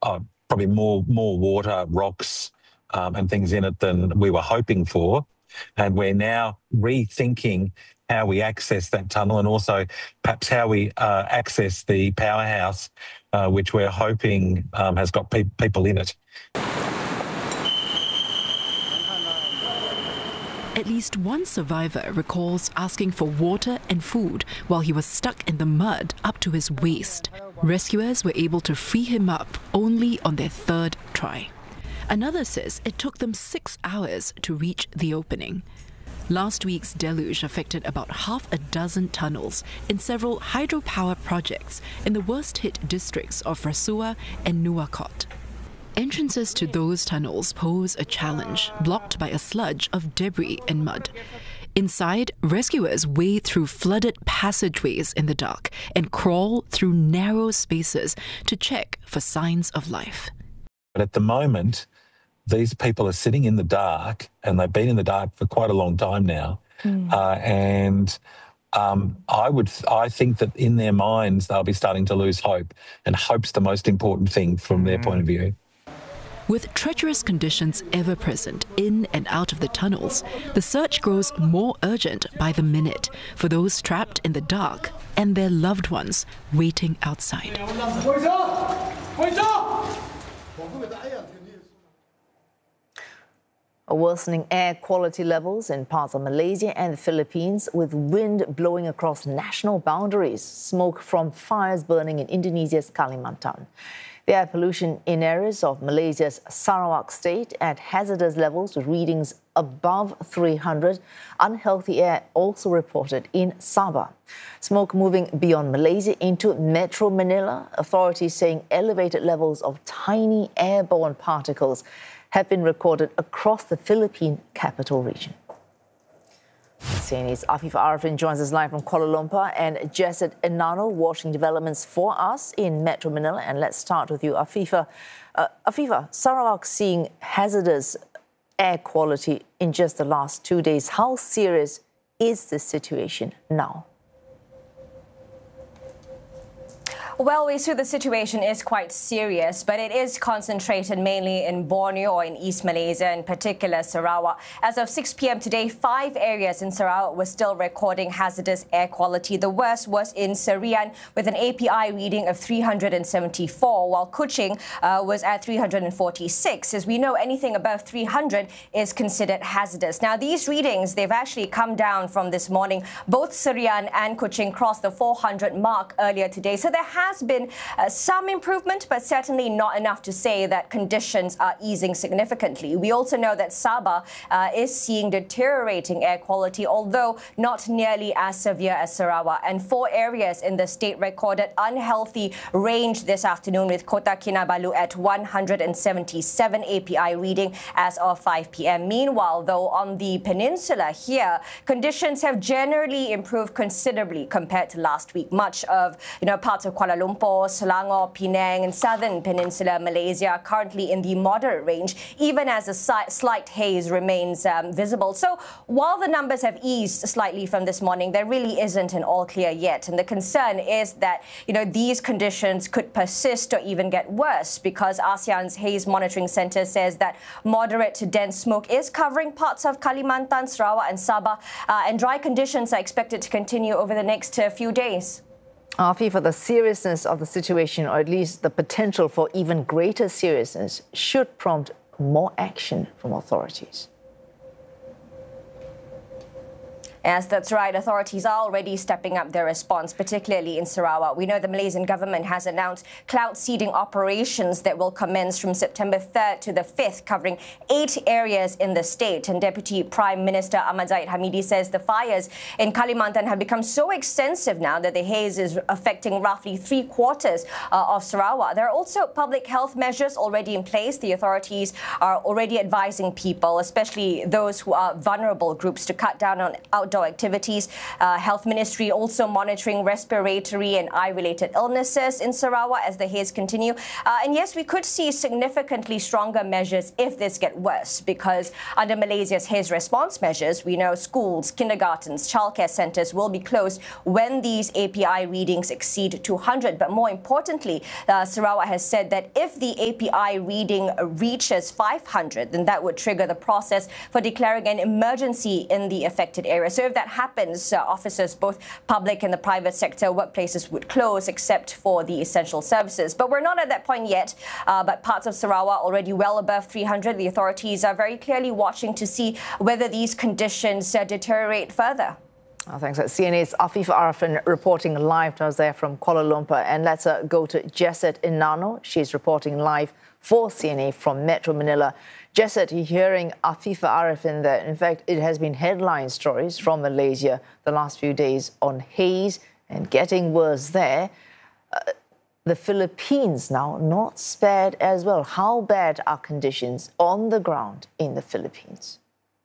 probably more water, rocks, and things in it than we were hoping for. And we're now rethinking how we access that tunnel and also perhaps how we access the powerhouse, which we're hoping has got people in it. At least one survivor recalls asking for water and food while he was stuck in the mud up to his waist. Rescuers were able to free him up only on their third try. Another says it took them 6 hours to reach the opening. Last week's deluge affected about half a dozen tunnels in several hydropower projects in the worst-hit districts of Rasua and Nuwakot. Entrances to those tunnels pose a challenge, blocked by a sludge of debris and mud. Inside, rescuers wade through flooded passageways in the dark and crawl through narrow spaces to check for signs of life. But at the moment, these people are sitting in the dark, and they've been in the dark for quite a long time now. I think that in their minds, they'll be starting to lose hope, and hope's the most important thing from their point of view. With treacherous conditions ever present in and out of the tunnels, the search grows more urgent by the minute for those trapped in the dark and their loved ones waiting outside. Worsening air quality levels in parts of Malaysia and the Philippines, with wind blowing across national boundaries, smoke from fires burning in Indonesia's Kalimantan. The air pollution in areas of Malaysia's Sarawak state at hazardous levels with readings above 300. Unhealthy air also reported in Sabah. Smoke moving beyond Malaysia into Metro Manila. Authorities saying elevated levels of tiny airborne particles have been recorded across the Philippine capital region. CNA's Afifa Arifin joins us live from Kuala Lumpur, and Jesset Enano watching developments for us in Metro Manila. And let's start with you, Afifa. Afifa, Sarawak seeing hazardous air quality in just the last 2 days. How serious is this situation now? Well, Wei Su, the situation is quite serious, but it is concentrated mainly in Borneo or in East Malaysia, in particular Sarawak. As of 6 p.m. today, 5 areas in Sarawak were still recording hazardous air quality. The worst was in Serian with an API reading of 374, while Kuching was at 346. As we know, anything above 300 is considered hazardous. Now, these readings, they've actually come down from this morning. Both Serian and Kuching crossed the 400 mark earlier today. So there has been some improvement, but certainly not enough to say that conditions are easing significantly. We also know that Sabah is seeing deteriorating air quality, although not nearly as severe as Sarawak. And 4 areas in the state recorded unhealthy range this afternoon, with Kota Kinabalu at 177 API reading as of 5 p.m. Meanwhile, though, on the peninsula here, conditions have generally improved considerably compared to last week. Much of, parts of Kuala Lumpur, Selangor, Penang and southern peninsular Malaysia are currently in the moderate range, even as a slight haze remains visible. So while the numbers have eased slightly from this morning, there really isn't an all clear yet. And the concern is that, these conditions could persist or even get worse, because ASEAN's Haze Monitoring Centre says that moderate to dense smoke is covering parts of Kalimantan, Sarawak and Sabah, and dry conditions are expected to continue over the next few days. Afifa, the seriousness of the situation, or at least the potential for even greater seriousness, should prompt more action from authorities. Yes, that's right. Authorities are already stepping up their response, particularly in Sarawak. We know the Malaysian government has announced cloud seeding operations that will commence from September 3rd to the 5th, covering 8 areas in the state. And Deputy Prime Minister Ahmad Zahid Hamidi says the fires in Kalimantan have become so extensive now that the haze is affecting roughly 3/4 of Sarawak. There are also public health measures already in place. The authorities are already advising people, especially those who are vulnerable groups, to cut down on outdoor outdoor activities. Health Ministry also monitoring respiratory and eye-related illnesses in Sarawak as the haze continue. And yes, we could see significantly stronger measures if this gets worse, because under Malaysia's haze response measures, we know schools, kindergartens, childcare centres will be closed when these API readings exceed 200. But more importantly, Sarawak has said that if the API reading reaches 500, then that would trigger the process for declaring an emergency in the affected area. So if that happens, offices, both public and the private sector, workplaces would close except for the essential services. But we're not at that point yet, but parts of Sarawak already well above 300. The authorities are very clearly watching to see whether these conditions deteriorate further. Oh, thanks. CNA's Afifa Arifin reporting live to us there from Kuala Lumpur. And let's go to Jesset Inano. She's reporting live for CNA from Metro Manila. Jesset, you're hearing Afifa Arifin there. In fact, it has been headline stories from Malaysia the last few days on haze and getting worse there. The Philippines now not spared as well. How bad are conditions on the ground in the Philippines?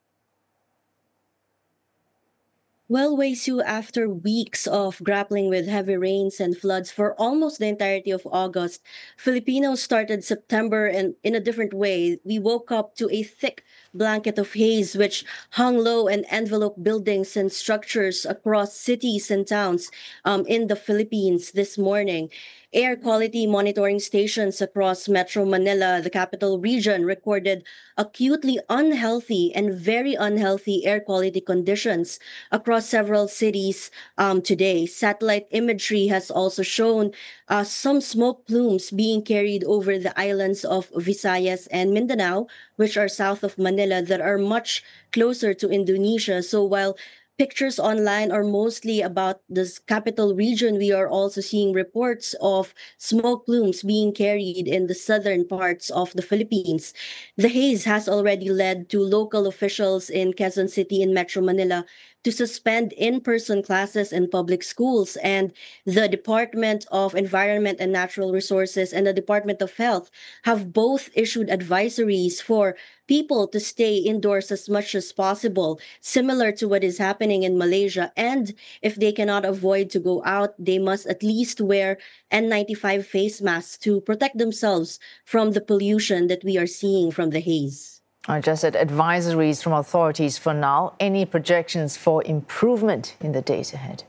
Well, Wei Su, after weeks of grappling with heavy rains and floods for almost the entirety of August, Filipinos started September and in a different way. We woke up to a thick blanket of haze which hung low and enveloped buildings and structures across cities and towns in the Philippines this morning. Air quality monitoring stations across Metro Manila, the capital region, recorded acutely unhealthy and very unhealthy air quality conditions across several cities today. Satellite imagery has also shown some smoke plumes being carried over the islands of Visayas and Mindanao, which are south of Manila, that are much closer to Indonesia. So while pictures online are mostly about this capital region, we are also seeing reports of smoke plumes being carried in the southern parts of the Philippines. The haze has already led to local officials in Quezon City and Metro Manila to suspend in-person classes in public schools, and the Department of Environment and Natural Resources and the Department of Health have both issued advisories for people to stay indoors as much as possible, similar to what is happening in Malaysia. And if they cannot avoid to go out, they must at least wear N95 face masks to protect themselves from the pollution that we are seeing from the haze. I just said advisories from authorities for now. Any projections for improvement in the days ahead?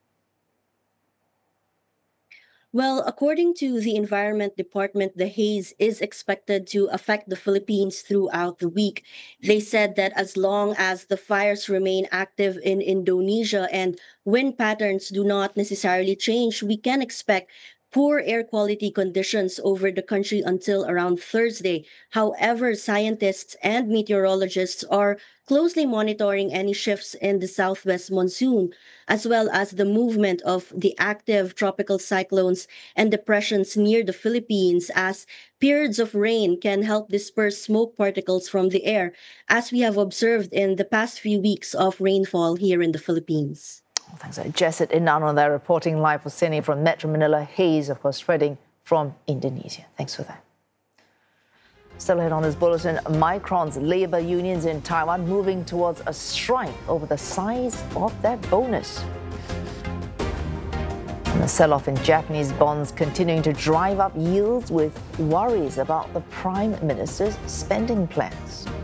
Well, according to the Environment Department, the haze is expected to affect the Philippines throughout the week. They said that as long as the fires remain active in Indonesia and wind patterns do not necessarily change, we can expect poor air quality conditions over the country until around Thursday. However, scientists and meteorologists are closely monitoring any shifts in the southwest monsoon, as well as the movement of the active tropical cyclones and depressions near the Philippines, as periods of rain can help disperse smoke particles from the air, as we have observed in the past few weeks of rainfall here in the Philippines. Thanks. Jesset Inano there reporting live for CNA from Metro Manila. Haze, of course, spreading from Indonesia. Thanks for that. Still ahead on this bulletin, Micron's labor unions in Taiwan moving towards a strike over the size of that bonus. And the sell-off in Japanese bonds continuing to drive up yields with worries about the Prime Minister's spending plans.